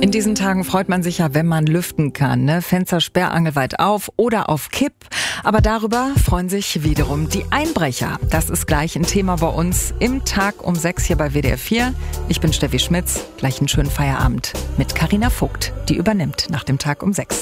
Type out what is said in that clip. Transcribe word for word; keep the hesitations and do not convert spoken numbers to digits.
In diesen Tagen freut man sich ja, wenn man lüften kann, ne? Fenster sperrangelweit auf oder auf Kipp. Aber darüber freuen sich wiederum die Einbrecher. Das ist gleich ein Thema bei uns im Tag um sechs hier bei W D R vier. Ich bin Steffi Schmitz. Gleich einen schönen Feierabend mit Carina Vogt, die übernimmt nach dem Tag um sechs.